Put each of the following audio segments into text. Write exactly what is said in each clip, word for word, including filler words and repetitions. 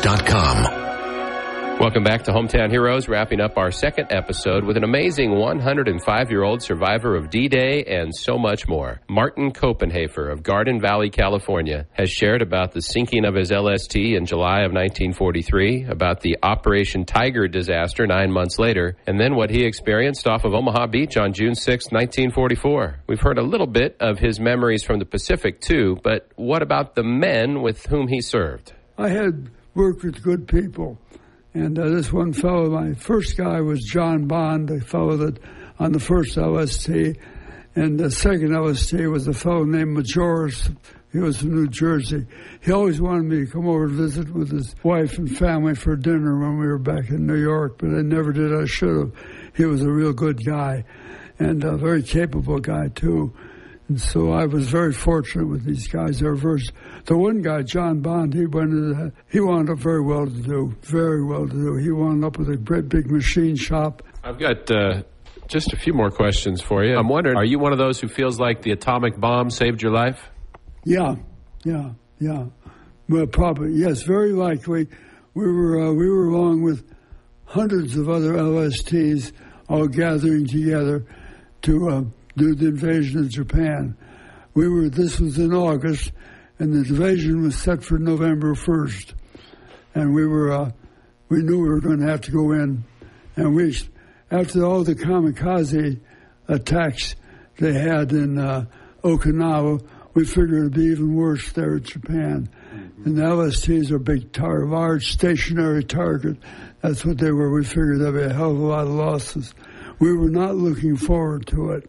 dot com. Welcome back to Hometown Heroes, wrapping up our second episode with an amazing one hundred five-year-old survivor of D-Day and so much more. Martin Copenhaver of Garden Valley, California, has shared about the sinking of his L S T in July of nineteen forty-three, about the Operation Tiger disaster nine months later, and then what he experienced off of Omaha Beach on June sixth, nineteen forty-four. We've heard a little bit of his memories from the Pacific, too, but what about the men with whom he served? I had worked with good people. And uh, this one fellow, my first guy was John Bond, the fellow that on the first L S T. And the second L S T was a fellow named Majoris. He was from New Jersey. He always wanted me to come over and visit with his wife and family for dinner when we were back in New York, but I never did. I should have. He was a real good guy and a very capable guy, too. And so I was very fortunate with these guys. They were very, the one guy, John Bond, he went into, he wound up very well to do, very well to do. He wound up with a great big machine shop. I've got uh, just a few more questions for you. I'm wondering, are you one of those who feels like the atomic bomb saved your life? Yeah, yeah, yeah. Well, probably, yes, very likely. We were uh, we were along with hundreds of other L S Ts all gathering together to uh, do the invasion of Japan. We were. This was in August, and the invasion was set for November first. And we were, uh, we knew we were going to have to go in. And we, after all the kamikaze attacks they had in uh, Okinawa, we figured it'd be even worse there in Japan. Mm-hmm. And the L S Ts are big, tar- large stationary target. That's what they were. We figured there'd be a hell of a lot of losses. We were not looking forward to it.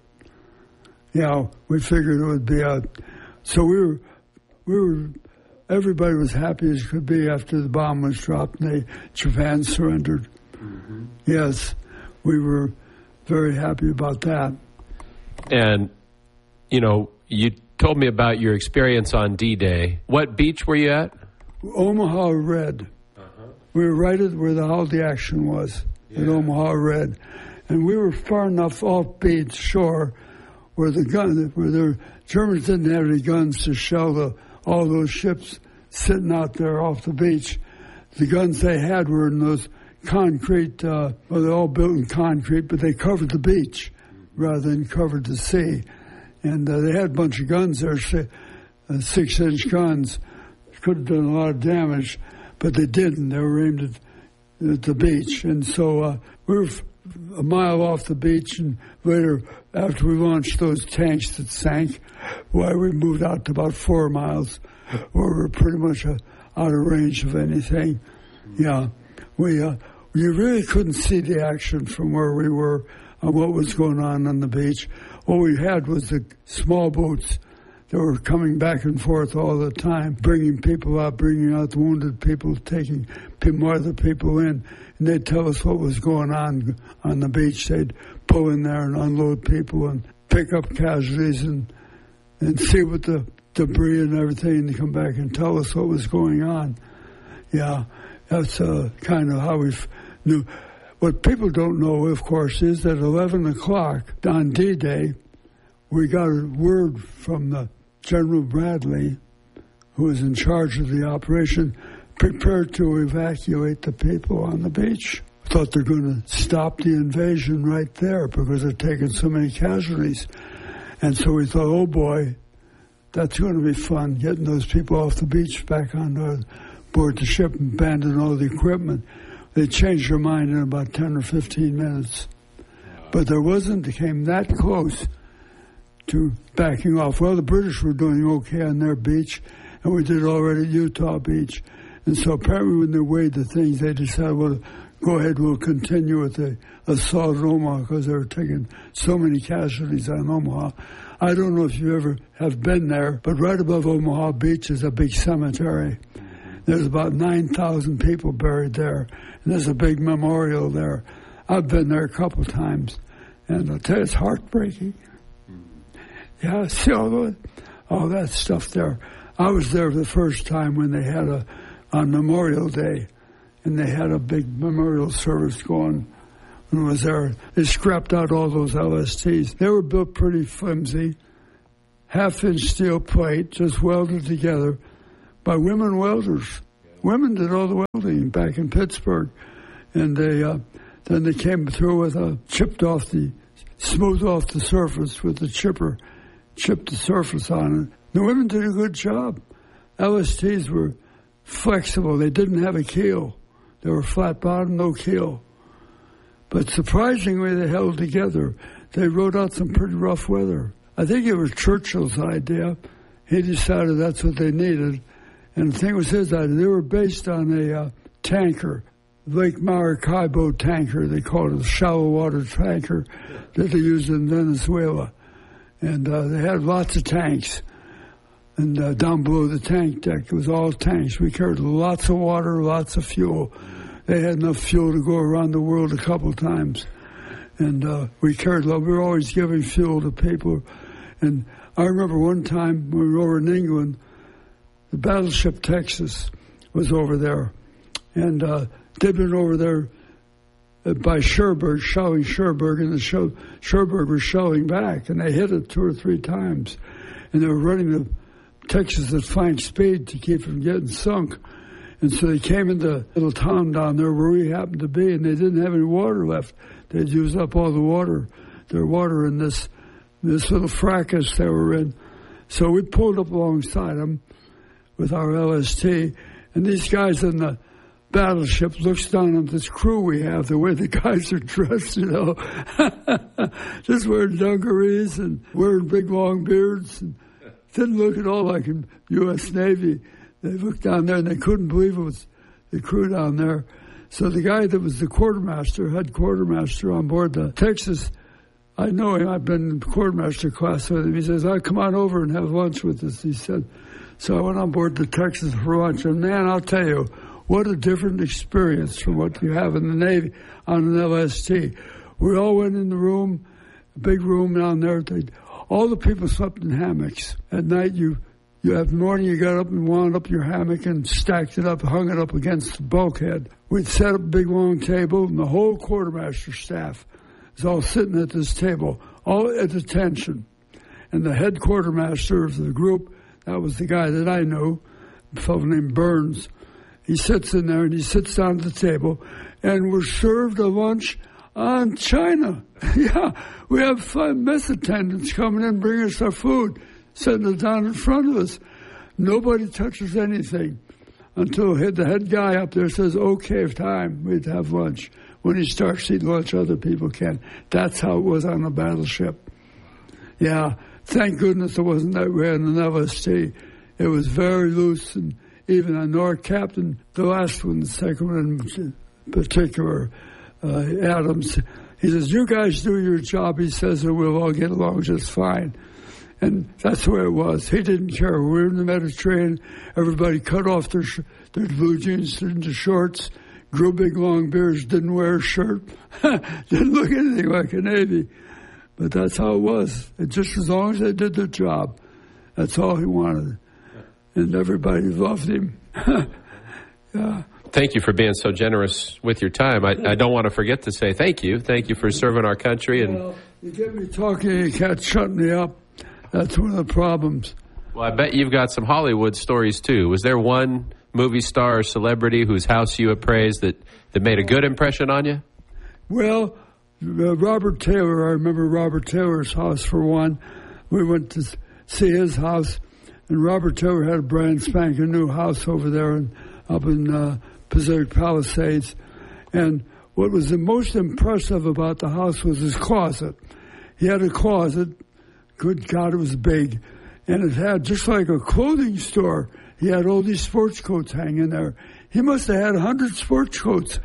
Yeah, we figured it would be a. So we were, we were. Everybody was happy as could be after the bomb was dropped and they, Japan surrendered. Mm-hmm. Yes, we were very happy about that. And, you know, you told me about your experience on D-Day. What beach were you at? Omaha Red. Uh-huh. We were right at where the, all the action was, yeah. At Omaha Red. And we were far enough off beach shore where the gun, where the Germans didn't have any guns to shell the, all those ships sitting out there off the beach. The guns they had were in those concrete, uh, well, they're all built in concrete, but they covered the beach rather than covered the sea. And uh, they had a bunch of guns there, uh, six-inch guns. Could have done a lot of damage, but they didn't. They were aimed at, at the beach. And so uh, we were a mile off the beach, and later, after we launched those tanks that sank, why well, we moved out to about four miles, where we were pretty much uh, out of range of anything. Yeah, we uh, you really couldn't see the action from where we were and what was going on on the beach. All we had was the small boats that were coming back and forth all the time, bringing people out, bringing out the wounded people, taking more other people in. And they'd tell us what was going on on the beach. They'd pull in there and unload people and pick up casualties and and see what the debris and everything, and come back and tell us what was going on. Yeah, that's uh, kind of how we knew. What people don't know, of course, is that at eleven o'clock on D-Day, we got a word from the General Bradley, who was in charge of the operation, prepared to evacuate the people on the beach. Thought they're going to stop the invasion right there because they're taking so many casualties. And so we thought, oh boy, that's going to be fun, getting those people off the beach back on the, board the ship and abandon all the equipment. They changed their mind in about ten or fifteen minutes. But there wasn't, they came that close to backing off. Well, the British were doing okay on their beach, and we did already at Utah Beach. And so apparently when they weighed the things, they decided, well, go ahead, we'll continue with the assault at Omaha because they were taking so many casualties on Omaha. I don't know if you ever have been there, but right above Omaha Beach is a big cemetery. There's about nine thousand people buried there, and there's a big memorial there. I've been there a couple of times, and I'll tell you, it's heartbreaking. Yeah, see all, the, all that stuff there. I was there the first time when they had a, on Memorial Day, and they had a big memorial service going. When I was there, they scrapped out all those L S Ts. They were built pretty flimsy, half-inch steel plate, just welded together by women welders. women did all the welding back in Pittsburgh. And they uh, then they came through with a chipped off the, smooth off the surface with the chipper, chipped the surface on it. The women did a good job. L S Ts were flexible. They didn't have a keel. They were flat bottom, no keel. But surprisingly, they held together. They rode out some pretty rough weather. I think it was Churchill's idea. He decided that's what they needed. And the thing was his idea. They were based on a uh, tanker, Lake Maracaibo tanker. They called it a shallow water tanker that they used in Venezuela. And uh, they had lots of tanks. And uh, down below the tank deck, it was all tanks. We carried lots of water, lots of fuel. They had enough fuel to go around the world a couple of times. And uh, we carried, we were always giving fuel to people. And I remember one time when we were over in England, the battleship Texas was over there. And uh, they'd been over there by Cherbourg, shelling Cherbourg, and the show, Cherbourg was shelling back. And they hit it two or three times. And they were running the Texas at fine speed to keep from getting sunk. And so they came into a little town down there where we happened to be, and they didn't have any water left. They'd used up all the water, their water in this this little fracas they were in. So we pulled up alongside them with our L S T, and these guys in the battleship looks down at this crew we have, the way the guys are dressed, you know, just wearing dungarees and wearing big long beards, and didn't look at all like in U S Navy. They looked down there and they couldn't believe it was the crew down there. So the guy that was the quartermaster, head quartermaster on board the Texas, I know him, I've been in quartermaster class with him. He says, "I'll come on over and have lunch with us," he said. So I went on board the Texas for lunch, and man, I'll tell you, what a different experience from what you have in the Navy on an L S T. We all went in the room, a big room down there. They'd, all the people slept in hammocks. At night, you You have the morning, you got up and wound up your hammock and stacked it up, hung it up against the bulkhead. We'd set up a big long table, and the whole quartermaster staff is all sitting at this table, all at attention. And the head quartermaster of the group, that was the guy that I knew, a fellow named Burns. He sits in there, and he sits down at the table, and we're served a lunch on China. Yeah, we have five mess attendants coming in, bringing us our food, setting it down in front of us. Nobody touches anything until the head guy up there says, "Okay, time, we'd have lunch." When he starts eating lunch, other people can. That's how it was on the battleship. Yeah, thank goodness it wasn't that way on an L S T. It was very loose, and even on our captain, the last one, the second one in particular, uh, Adams, he says, "You guys do your job," he says, "and we'll all get along just fine." And that's the way it was. He didn't care. We were in the Mediterranean. Everybody cut off their sh- their blue jeans into shorts, grew big long beards, didn't wear a shirt, didn't look anything like a Navy. But that's how it was. And just as long as they did their job, that's all he wanted. And everybody loved him. Yeah. Thank you for being so generous with your time. I, I don't want to forget to say thank you. Thank you for serving our country. And well, you get me talking, you can't shut me up. That's one of the problems. Well, I bet you've got some Hollywood stories, too. Was there one movie star or celebrity whose house you appraised that, that made a good impression on you? Well, uh, Robert Taylor, I remember Robert Taylor's house for one. We went to see his house, and Robert Taylor had a brand spanking new house over there in, up in uh, Pacific Palisades. And what was the most impressive about the house was his closet. He had a closet. Good God, it was big. And it had, just like a clothing store, he had all these sports coats hanging there. He must have had a hundred sports coats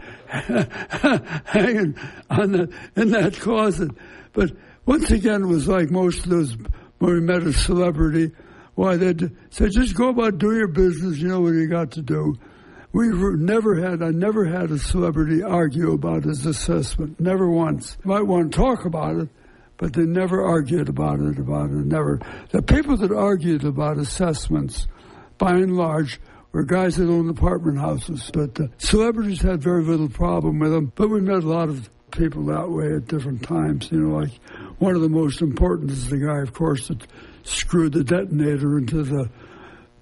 hanging on the, in that closet. But once again, it was like most of those, when we met a celebrity, why they'd say, "Just go about, do your business, you know what you got to do." We were, never had, I never had a celebrity argue about his assessment. Never once. Might want to talk about it, but they never argued about it, about it, never. The people that argued about assessments, by and large, were guys that owned apartment houses. But uh, celebrities had very little problem with them. But we met a lot of people that way at different times. You know, like one of the most important is the guy, of course, that screwed the detonator into the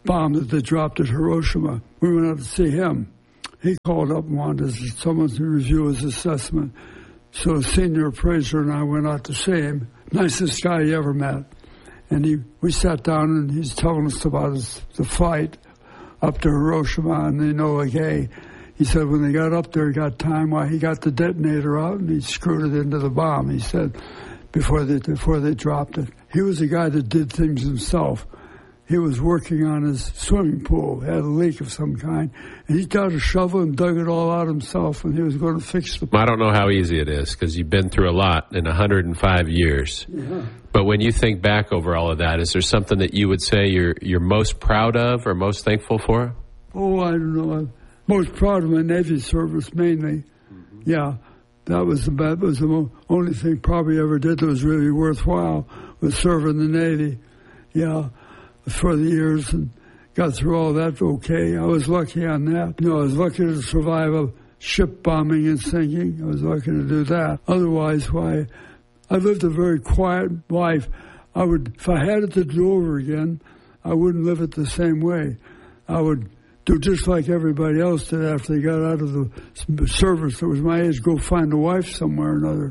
bomb that they dropped at Hiroshima. We went out to see him. He called up and wanted someone to review his assessment. So a senior appraiser and I went out to see him. Nicest guy he ever met. And he, we sat down and he's telling us about his, the fight up to Hiroshima and Enola Gay. He said when they got up there, he got time while he got the detonator out and he screwed it into the bomb. He said before they before they dropped it. He was a guy that did things himself. He was working on his swimming pool, had a leak of some kind, and he got a shovel and dug it all out himself, and he was going to fix the... I don't know how easy it is, because you've been through a lot in one hundred five years. Yeah. But when you think back over all of that, is there something that you would say you're you're most proud of or most thankful for? Oh, I don't know. I'm most proud of my Navy service, mainly. Mm-hmm. Yeah, that was the, that was the only thing probably ever did that was really worthwhile, was serving the Navy. Yeah. For the years and got through all that okay. I was lucky on that. You know, I was lucky to survive a ship bombing and sinking. I was lucky to do that. Otherwise, why, I lived a very quiet life. I would, if I had it to do over again, I wouldn't live it the same way. I would do just like everybody else did after they got out of the service that was my age, go find a wife somewhere or another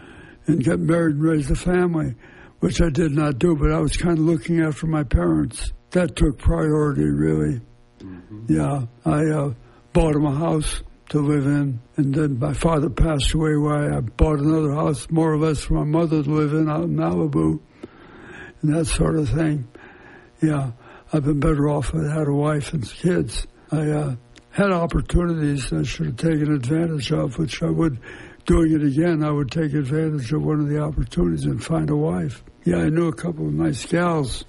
and get married and raise a family. Which I did not do, but I was kind of looking after my parents. That took priority, really. Mm-hmm. Yeah, I uh, bought them a house to live in, and then my father passed away while I bought another house, more or less for my mother to live in out in Malibu, and that sort of thing. Yeah, I've been better off if I had a wife and kids. I uh, had opportunities I should have taken advantage of, which I would, doing it again, I would take advantage of one of the opportunities and find a wife. Yeah, I knew a couple of nice gals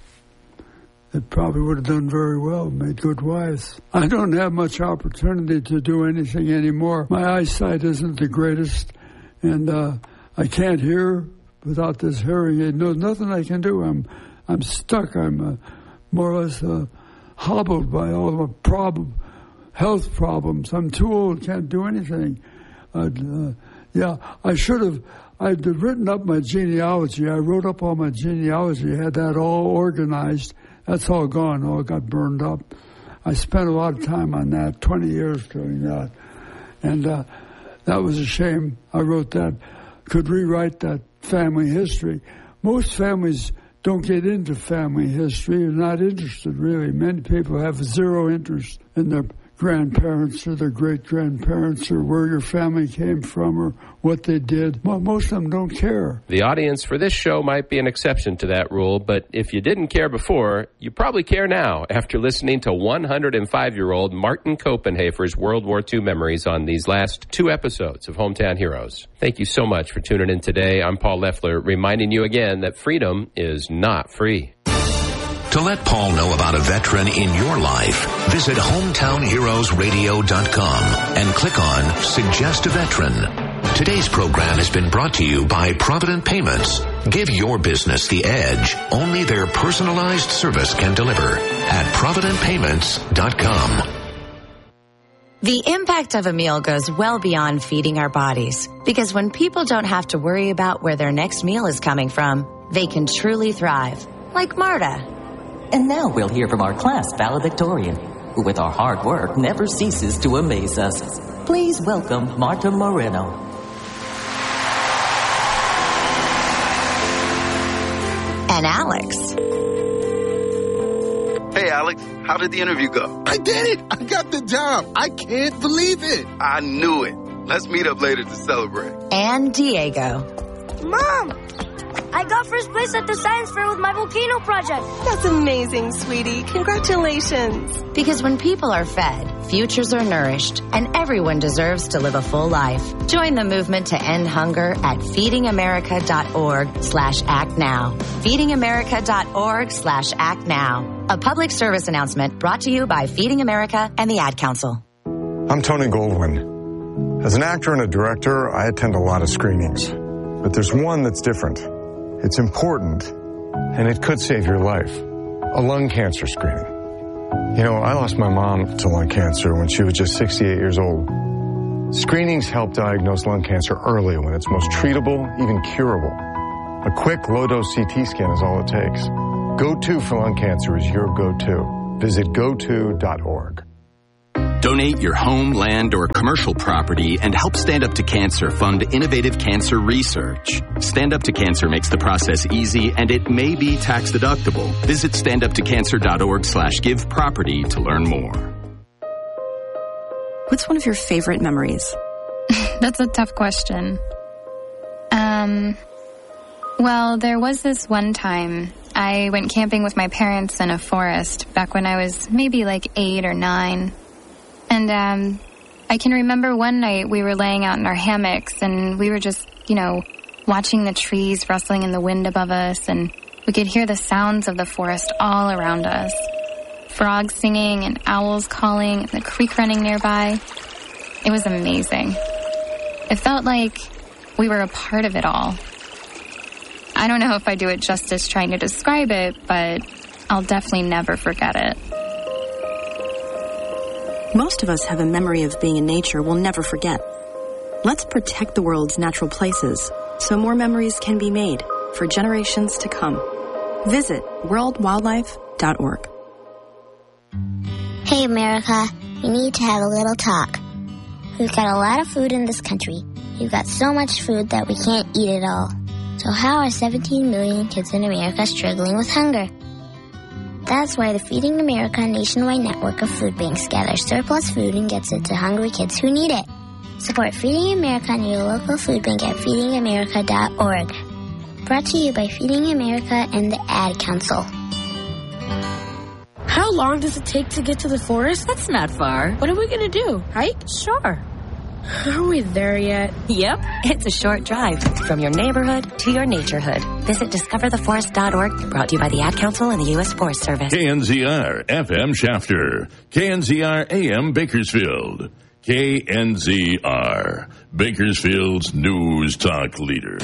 that probably would have done very well, made good wives. I don't have much opportunity to do anything anymore. My eyesight isn't the greatest, and uh, I can't hear without this hearing aid. No, nothing I can do. I'm I'm stuck. I'm uh, more or less uh, hobbled by all the problem, health problems. I'm too old, can't do anything. I'd, uh, yeah, I should have... I'd written up my genealogy. I wrote up all my genealogy, had that all organized. That's all gone, all got burned up. I spent a lot of time on that, twenty years doing that. And uh, that was a shame. I wrote that, could rewrite that family history. Most families don't get into family history. They're not interested, really. Many people have zero interest in their grandparents or their great-grandparents or where your family came from or what they did. Well, most of them don't care. The audience for this show might be an exception to that rule, but if you didn't care before, you probably care now after listening to one hundred five-year-old Martin Copenhaver's World War Two memories on these last two episodes of Hometown Heroes. Thank you so much for tuning in today. I'm Paul Leffler, reminding you again that freedom is not free. To let Paul know about a veteran in your life, visit hometown heroes radio dot com and click on Suggest a Veteran. Today's program has been brought to you by Provident Payments. Give your business the edge only their personalized service can deliver at provident payments dot com. The impact of a meal goes well beyond feeding our bodies, because when people don't have to worry about where their next meal is coming from, they can truly thrive, like Marta. And now we'll hear from our class valedictorian, who with our hard work never ceases to amaze us. Please welcome Marta Moreno. And Alex. Hey, Alex, how did the interview go? I did it! I got the job! I can't believe it! I knew it. Let's meet up later to celebrate. And Diego. Mom! I got first place at the science fair with my volcano project. That's amazing, sweetie. Congratulations. Because when people are fed, futures are nourished, and everyone deserves to live a full life. Join the movement to end hunger at feeding america dot org slash act now. feeding america dot org slash act now. A public service announcement brought to you by Feeding America and the Ad Council. I'm Tony Goldwyn. As an actor and a director, I attend a lot of screenings. But there's one that's different. It's important, and it could save your life. A lung cancer screening. You know, I lost my mom to lung cancer when she was just sixty-eight years old. Screenings help diagnose lung cancer early when it's most treatable, even curable. A quick low-dose C T scan is all it takes. Go-to for lung cancer is your go-to. Visit go to dot org. Donate your home, land, or commercial property and help Stand Up to Cancer fund innovative cancer research. Stand Up to Cancer makes the process easy, and it may be tax deductible. Visit stand up to cancer dot org slash give property to learn more. What's one of your favorite memories? That's a tough question. Um, well, there was this one time I went camping with my parents in a forest back when I was maybe like eight or nine. And um, I can remember one night we were laying out in our hammocks and we were just, you know, watching the trees rustling in the wind above us, and we could hear the sounds of the forest all around us. Frogs singing and owls calling and the creek running nearby. It was amazing. It felt like we were a part of it all. I don't know if I do it justice trying to describe it, but I'll definitely never forget it. Most of us have a memory of being in nature we'll never forget. Let's protect the world's natural places so more memories can be made for generations to come. Visit world wildlife dot org. Hey, America, we need to have a little talk. We've got a lot of food in this country. We've got so much food that we can't eat it all. So how are seventeen million kids in America struggling with hunger? That's why the Feeding America nationwide network of food banks gathers surplus food and gets it to hungry kids who need it. Support Feeding America near your local food bank at feeding america dot org. Brought to you by Feeding America and the Ad Council. How long does it take to get to the forest? That's not far. What are we going to do? Hike? Sure. Are we there yet? Yep. It's a short drive from your neighborhood to your naturehood. Visit discover the forest dot org, brought to you by the Ad Council and the U S Forest Service. K N Z R F M Shafter. K N Z R A M Bakersfield. K N Z R, Bakersfield's news talk leader.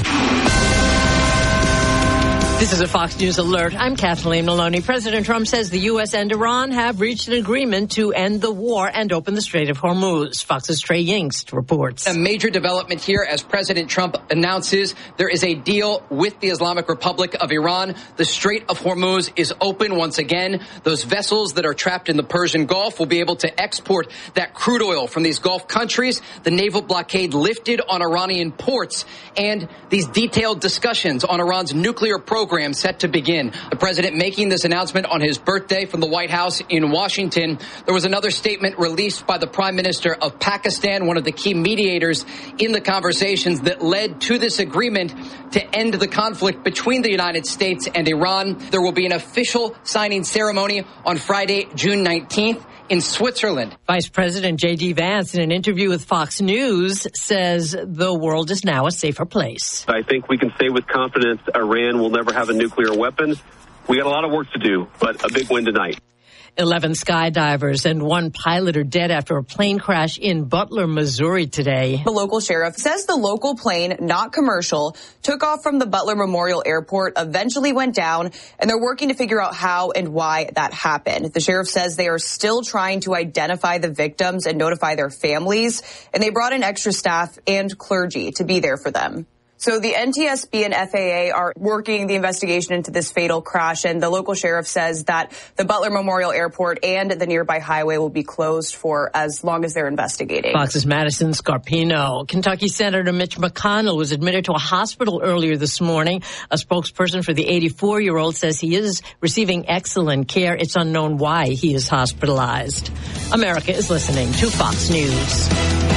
This is a Fox News alert. I'm Kathleen Maloney. President Trump says the U S and Iran have reached an agreement to end the war and open the Strait of Hormuz. Fox's Trey Yingst reports. A major development here as President Trump announces there is a deal with the Islamic Republic of Iran. The Strait of Hormuz is open once again. Those vessels that are trapped in the Persian Gulf will be able to export that crude oil from these Gulf countries. The naval blockade lifted on Iranian ports, and these detailed discussions on Iran's nuclear program set to begin. The president making this announcement on his birthday from the White House in Washington. There was another statement released by the Prime Minister of Pakistan, one of the key mediators in the conversations that led to this agreement to end the conflict between the United States and Iran. There will be an official signing ceremony on Friday, June nineteenth. In Switzerland. Vice President J D. Vance, in an interview with Fox News, says the world is now a safer place. I think we can say with confidence Iran will never have a nuclear weapon. We got a lot of work to do, but a big win tonight. Eleven skydivers and one pilot are dead after a plane crash in Butler, Missouri today. The local sheriff says the local plane, not commercial, took off from the Butler Memorial Airport, eventually went down, and they're working to figure out how and why that happened. The sheriff says they are still trying to identify the victims and notify their families, and they brought in extra staff and clergy to be there for them. So the N T S B and F A A are working the investigation into this fatal crash, and the local sheriff says that the Butler Memorial Airport and the nearby highway will be closed for as long as they're investigating. Fox's Madison Scarpino. Kentucky Senator Mitch McConnell was admitted to a hospital earlier this morning. A spokesperson for the eighty-four-year-old says he is receiving excellent care. It's unknown why he is hospitalized. America is listening to Fox News.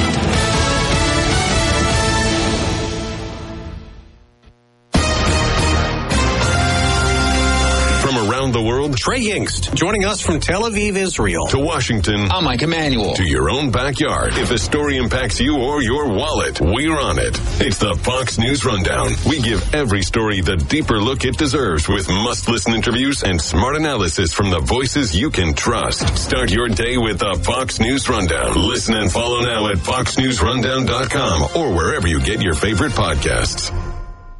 Around the world, Trey Yingst, joining us from Tel Aviv, Israel, to Washington. I'm Mike Emanuel. To your own backyard. If a story impacts you or your wallet, we're on it. It's the Fox News Rundown. We give every story the deeper look it deserves with must-listen interviews and smart analysis from the voices you can trust. Start your day with the Fox News Rundown. Listen and follow now at fox news rundown dot com or wherever you get your favorite podcasts.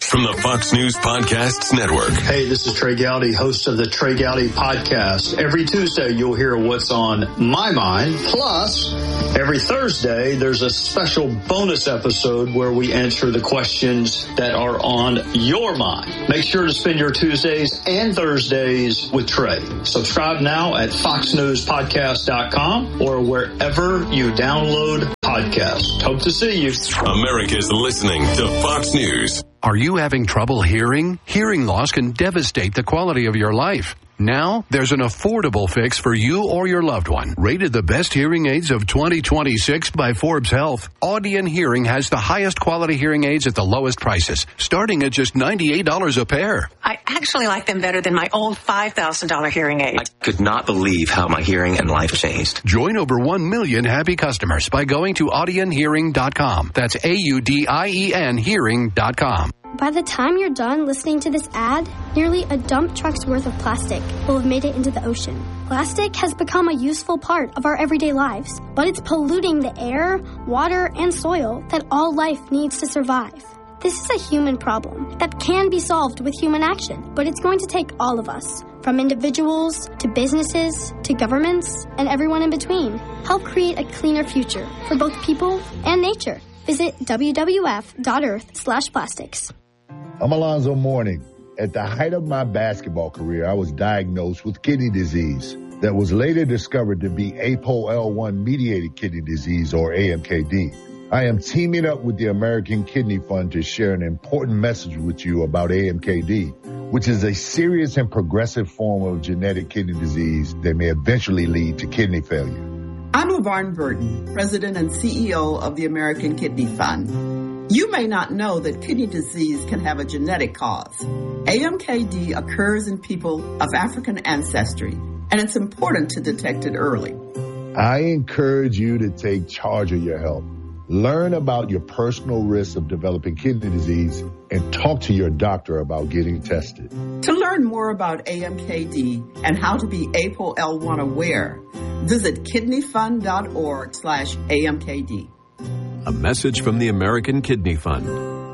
From the Fox News Podcasts Network. Hey, this is Trey Gowdy, host of the Trey Gowdy Podcast. Every Tuesday, you'll hear what's on my mind. Plus, every Thursday, there's a special bonus episode where we answer the questions that are on your mind. Make sure to spend your Tuesdays and Thursdays with Trey. Subscribe now at fox news podcast dot com or wherever you download podcasts. Hope to see you. America's listening to Fox News. Are you having trouble hearing? Hearing loss can devastate the quality of your life. Now, there's an affordable fix for you or your loved one. Rated the best hearing aids of twenty twenty-six by Forbes Health, Audion Hearing has the highest quality hearing aids at the lowest prices, starting at just ninety-eight dollars a pair. I actually like them better than my old five thousand dollars hearing aid. I could not believe how my hearing and life changed. Join over one million happy customers by going to audion hearing dot com. That's A U D I E N hearing dot com. By the time you're done listening to this ad, nearly a dump truck's worth of plastic will have made it into the ocean. Plastic has become a useful part of our everyday lives, but it's polluting the air, water, and soil that all life needs to survive. This is a human problem that can be solved with human action, but it's going to take all of us, from individuals to businesses to governments and everyone in between. Help create a cleaner future for both people and nature. Visit w w f dot earth slash plastics. I'm Alonzo Mourning. At the height of my basketball career, I was diagnosed with kidney disease that was later discovered to be A P O L one mediated kidney disease, or A M K D. I am teaming up with the American Kidney Fund to share an important message with you about A M K D, which is a serious and progressive form of genetic kidney disease that may eventually lead to kidney failure. I'm LaVarn Burton, President and C E O of the American Kidney Fund. You may not know that kidney disease can have a genetic cause. A M K D occurs in people of African ancestry, and it's important to detect it early. I encourage you to take charge of your health. Learn about your personal risks of developing kidney disease and talk to your doctor about getting tested. To learn more about A M K D and how to be A P O L one aware, visit kidney fund dot org slash A M K D. A message from the American Kidney Fund.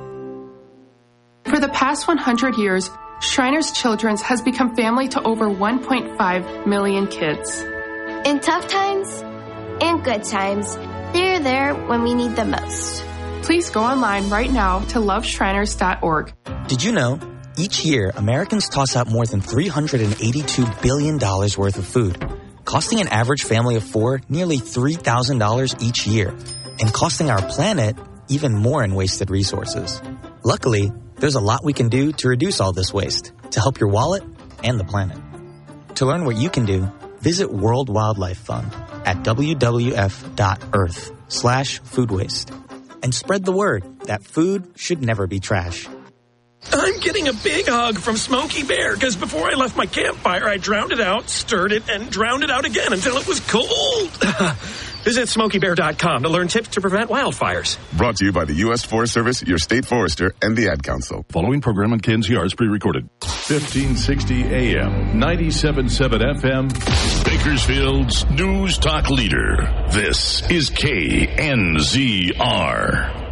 For the past one hundred years, Shriners Children's has become family to over one point five million kids. In tough times and good times, they're there when we need them most. Please go online right now to love shriners dot org. Did you know, each year, Americans toss out more than three hundred eighty-two billion dollars worth of food, costing an average family of four nearly three thousand dollars each year, and costing our planet even more in wasted resources. Luckily, there's a lot we can do to reduce all this waste, to help your wallet and the planet. To learn what you can do, visit World Wildlife Fund at w w f dot earth slash food waste and spread the word that food should never be trash. I'm getting a big hug from Smokey Bear because before I left my campfire, I drowned it out, stirred it, and drowned it out again until it was cold. Visit smokey bear dot com to learn tips to prevent wildfires. Brought to you by the U S Forest Service, your state forester, and the Ad Council. Following program on K N Z R is pre-recorded. fifteen sixty A M, ninety-seven point seven F M, Bakersfield's News Talk Leader. This is K N Z R.